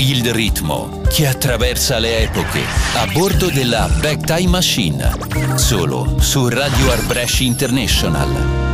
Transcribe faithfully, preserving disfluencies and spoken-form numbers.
Il ritmo che attraversa le epoche a bordo della Back Time Machine, solo su Radio Art Brash International.